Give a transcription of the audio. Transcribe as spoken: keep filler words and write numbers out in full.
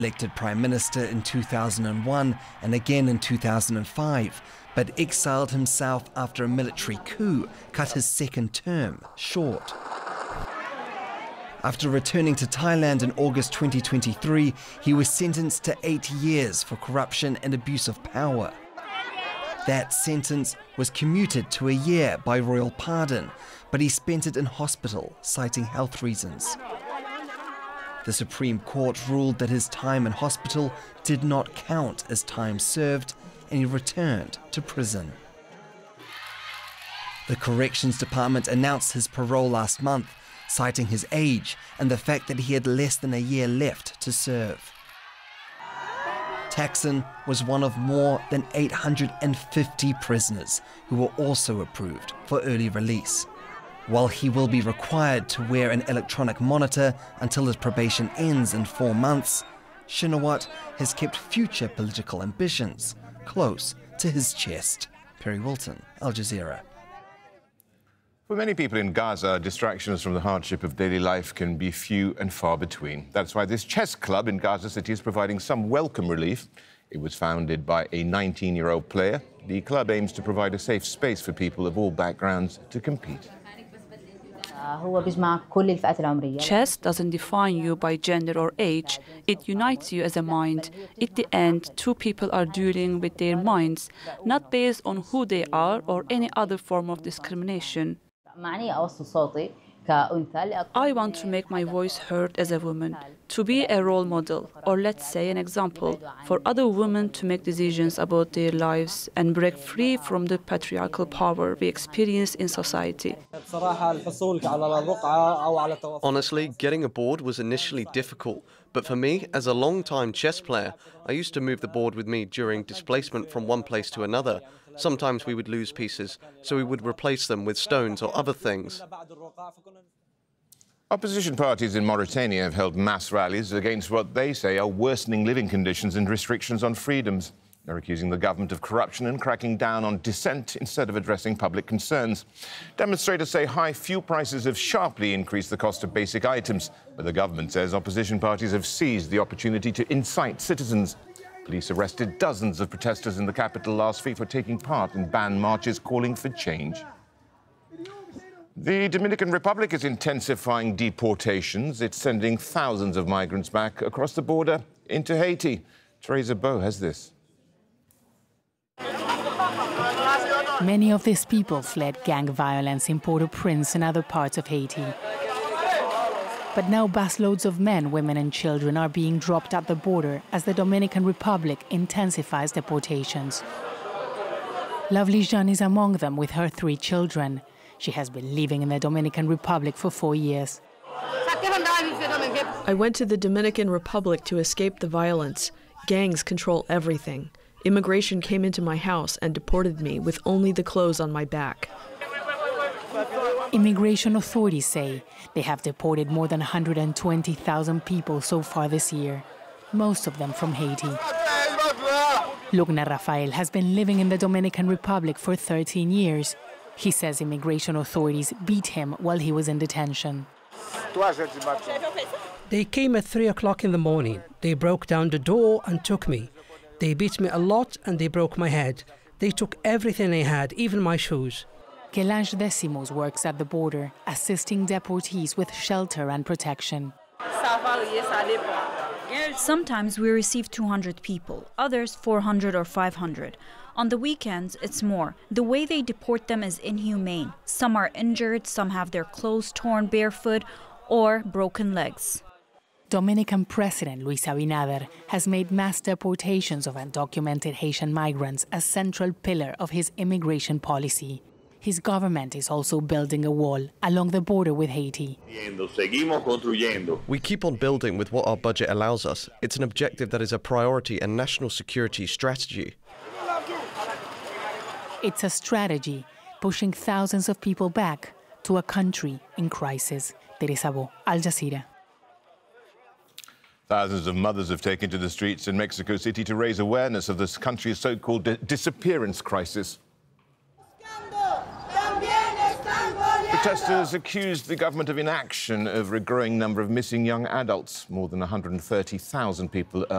Elected Prime Minister in two thousand one and again in two thousand five, but exiled himself after a military coup cut his second term short. After returning to Thailand in August twenty twenty-three, he was sentenced to eight years for corruption and abuse of power. That sentence was commuted to a year by royal pardon, but he spent it in hospital, citing health reasons. The Supreme Court ruled that his time in hospital did not count as time served, and he returned to prison. The Corrections Department announced his parole last month, citing his age and the fact that he had less than a year left to serve. Thaksin was one of more than eight hundred fifty prisoners who were also approved for early release. While he will be required to wear an electronic monitor until his probation ends in four months, Shinawatra has kept future political ambitions close to his chest. Perry Wilton, Al Jazeera. For many people in Gaza, distractions from the hardship of daily life can be few and far between. That's why this chess club in Gaza City is providing some welcome relief. It was founded by a nineteen-year-old player. The club aims to provide a safe space for people of all backgrounds to compete. Chess doesn't define you by gender or age. It unites you as a mind. At the end, two people are dueling with their minds, not based on who they are or any other form of discrimination. I want to make my voice heard as a woman, to be a role model, or let's say an example, for other women to make decisions about their lives and break free from the patriarchal power we experience in society. Honestly, getting a board was initially difficult, but for me, as a long-time chess player, I used to move the board with me during displacement from one place to another. Sometimes we would lose pieces, so we would replace them with stones or other things. Opposition parties in Mauritania have held mass rallies against what they say are worsening living conditions and restrictions on freedoms. They're accusing the government of corruption and cracking down on dissent instead of addressing public concerns. Demonstrators say high fuel prices have sharply increased the cost of basic items, but the government says opposition parties have seized the opportunity to incite citizens. Police arrested dozens of protesters in the capital last week for taking part in banned marches calling for change. The Dominican Republic is intensifying deportations. It's sending thousands of migrants back across the border into Haiti. Teresa Bow has this. Many of these people fled gang violence in Port-au-Prince and other parts of Haiti. But now busloads of men, women and children are being dropped at the border as the Dominican Republic intensifies deportations. Lovely Jean is among them with her three children. She has been living in the Dominican Republic for four years. I went to the Dominican Republic to escape the violence. Gangs control everything. Immigration came into my house and deported me with only the clothes on my back. Immigration authorities say they have deported more than one hundred twenty thousand people so far this year, most of them from Haiti. Lugna Rafael has been living in the Dominican Republic for thirteen years. He says immigration authorities beat him while he was in detention. They came at three o'clock in the morning. They broke down the door and took me. They beat me a lot and they broke my head. They took everything I had, even my shoes. Kelange Decimos works at the border, assisting deportees with shelter and protection. Sometimes we receive two hundred people, others four hundred or five hundred. On the weekends, it's more. The way they deport them is inhumane. Some are injured, some have their clothes torn barefoot or broken legs. Dominican President Luis Abinader has made mass deportations of undocumented Haitian migrants a central pillar of his immigration policy. His government is also building a wall along the border with Haiti. We keep on building with what our budget allows us. It's an objective that is a priority and national security strategy. It's a strategy pushing thousands of people back to a country in crisis. Teresa Bow, Al Jazeera. Thousands of mothers have taken to the streets in Mexico City to raise awareness of this country's so-called disappearance crisis. Protesters accused the government of inaction over a growing number of missing young adults. More than one hundred thirty thousand people are